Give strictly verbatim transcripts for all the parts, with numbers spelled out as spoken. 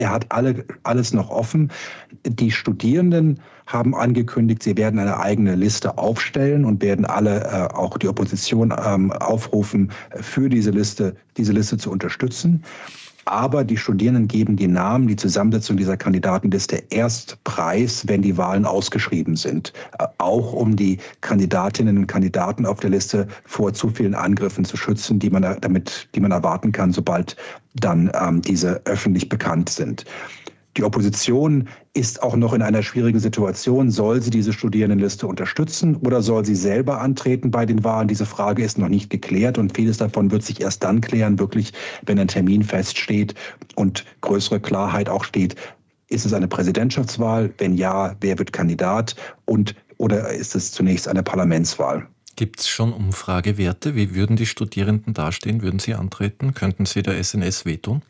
Er hat alle, alles noch offen. Die Studierenden haben angekündigt, sie werden eine eigene Liste aufstellen und werden alle, äh, auch die Opposition, ähm, aufrufen, für diese Liste, diese Liste zu unterstützen. Aber die Studierenden geben die Namen, die Zusammensetzung dieser Kandidatenliste erst preis, wenn die Wahlen ausgeschrieben sind. Auch um die Kandidatinnen und Kandidaten auf der Liste vor zu vielen Angriffen zu schützen, die man damit, die man erwarten kann, sobald dann ähm, diese öffentlich bekannt sind. Die Opposition ist auch noch in einer schwierigen Situation. Soll sie diese Studierendenliste unterstützen oder soll sie selber antreten bei den Wahlen? Diese Frage ist noch nicht geklärt und vieles davon wird sich erst dann klären, wirklich, wenn ein Termin feststeht und größere Klarheit auch steht. Ist es eine Präsidentschaftswahl? Wenn ja, wer wird Kandidat? Und oder ist es zunächst eine Parlamentswahl? Gibt es schon Umfragewerte? Wie würden die Studierenden dastehen? Würden sie antreten? Könnten sie der S N S wehtun?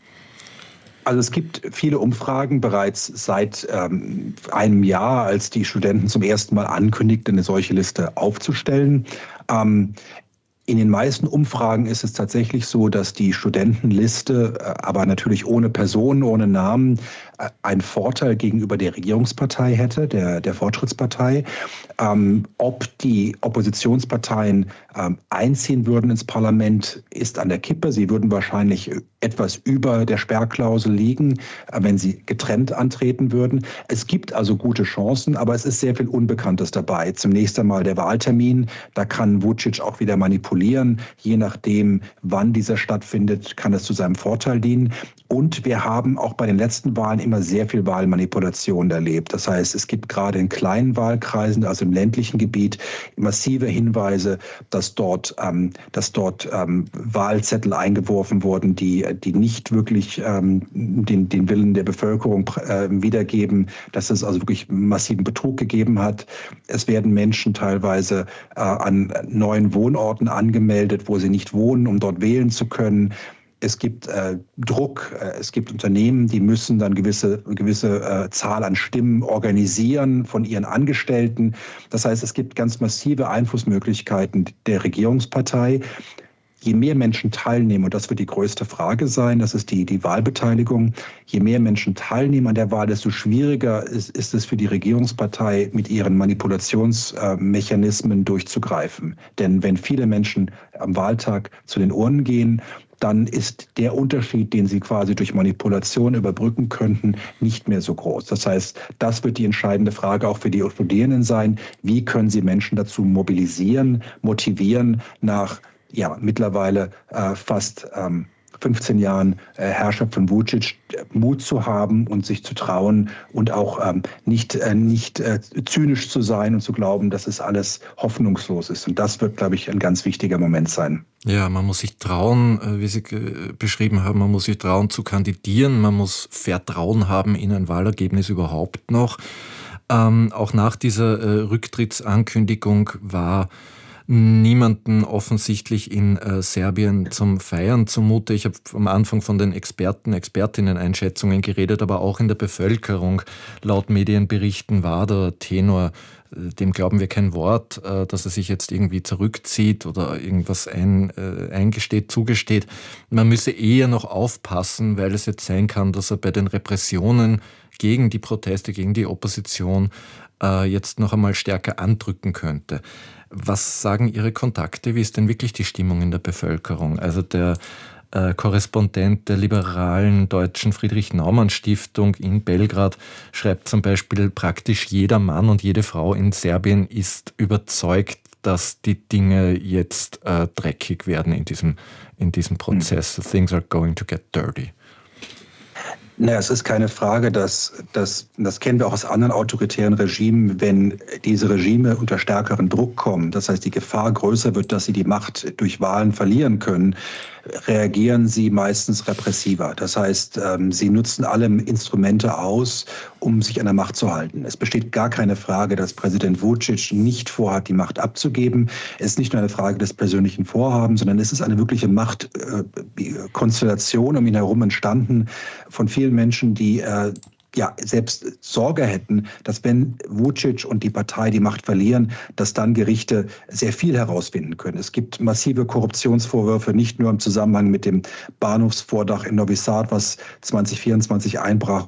Also es gibt viele Umfragen bereits seit ähm, einem Jahr, als die Studenten zum ersten Mal ankündigten, eine solche Liste aufzustellen. Ähm, in den meisten Umfragen ist es tatsächlich so, dass die Studentenliste, äh, aber natürlich ohne Personen, ohne Namen, äh, einen Vorteil gegenüber der Regierungspartei hätte, der, der Fortschrittspartei. Ähm, ob die Oppositionsparteien ähm, einziehen würden ins Parlament, ist an der Kippe. Sie würden wahrscheinlich etwas über der Sperrklausel liegen, äh, wenn sie getrennt antreten würden. Es gibt also gute Chancen, aber es ist sehr viel Unbekanntes dabei. Zunächst einmal der Wahltermin. Da kann Vučić auch wieder manipulieren. Je nachdem, wann dieser stattfindet, kann es zu seinem Vorteil dienen. Und wir haben auch bei den letzten Wahlen immer sehr viel Wahlmanipulation erlebt. Das heißt, es gibt gerade in kleinen Wahlkreisen, also im ländlichen Gebiet, massive Hinweise, dass dort, ähm, dass dort ähm, Wahlzettel eingeworfen wurden, die, die nicht wirklich ähm, den, den Willen der Bevölkerung äh, wiedergeben, dass es also wirklich massiven Betrug gegeben hat. Es werden Menschen teilweise äh, an neuen Wohnorten angemeldet, wo sie nicht wohnen, um dort wählen zu können. Es gibt äh, Druck, äh, es gibt Unternehmen, die müssen dann gewisse, gewisse äh, Zahl an Stimmen organisieren von ihren Angestellten. Das heißt, es gibt ganz massive Einflussmöglichkeiten der Regierungspartei. Je mehr Menschen teilnehmen, und das wird die größte Frage sein, das ist die, die Wahlbeteiligung, je mehr Menschen teilnehmen an der Wahl, desto schwieriger ist, ist es für die Regierungspartei, mit ihren Manipulationsmechanismen durchzugreifen. Denn wenn viele Menschen am Wahltag zu den Urnen gehen, dann ist der Unterschied, den sie quasi durch Manipulation überbrücken könnten, nicht mehr so groß. Das heißt, das wird die entscheidende Frage auch für die Studierenden sein. Wie können sie Menschen dazu mobilisieren, motivieren, nach ja mittlerweile äh, fast ähm, fünfzehn Jahren äh, Herrschaft von Vučić Mut zu haben und sich zu trauen und auch ähm, nicht, äh, nicht äh, zynisch zu sein und zu glauben, dass es alles hoffnungslos ist. Und das wird, glaube ich, ein ganz wichtiger Moment sein. Ja, man muss sich trauen, wie Sie beschrieben haben, man muss sich trauen zu kandidieren, man muss Vertrauen haben in ein Wahlergebnis überhaupt noch. Ähm, auch nach dieser äh, Rücktrittsankündigung war niemanden offensichtlich in äh, Serbien zum Feiern zumute. Ich habe am Anfang von den Experten, Expertinnen-Einschätzungen geredet, aber auch in der Bevölkerung. Laut Medienberichten war der Tenor, dem glauben wir kein Wort, äh, dass er sich jetzt irgendwie zurückzieht oder irgendwas ein, äh, eingesteht, zugesteht. Man müsse eher noch aufpassen, weil es jetzt sein kann, dass er bei den Repressionen gegen die Proteste, gegen die Opposition äh, jetzt noch einmal stärker andrücken könnte. Was sagen Ihre Kontakte? Wie ist denn wirklich die Stimmung in der Bevölkerung? Also der äh, Korrespondent der liberalen deutschen Friedrich-Naumann-Stiftung in Belgrad schreibt zum Beispiel, praktisch jeder Mann und jede Frau in Serbien ist überzeugt, dass die Dinge jetzt äh, dreckig werden in diesem, in diesem Prozess. Mhm. Things are going to get dirty. Naja, es ist keine Frage, dass, dass das kennen wir auch aus anderen autoritären Regimen, wenn diese Regime unter stärkeren Druck kommen, das heißt die Gefahr größer wird, dass sie die Macht durch Wahlen verlieren können, reagieren sie meistens repressiver. Das heißt, sie nutzen alle Instrumente aus, um sich an der Macht zu halten. Es besteht gar keine Frage, dass Präsident Vučić nicht vorhat, die Macht abzugeben. Es ist nicht nur eine Frage des persönlichen Vorhabens, sondern es ist eine wirkliche Machtkonstellation um ihn herum entstanden von vielen Menschen, die äh, ja selbst Sorge hätten, dass wenn Vučić und die Partei die Macht verlieren, dass dann Gerichte sehr viel herausfinden können. Es gibt massive Korruptionsvorwürfe, nicht nur im Zusammenhang mit dem Bahnhofsvordach in Novi Sad, was zwanzig vierundzwanzig einbrach,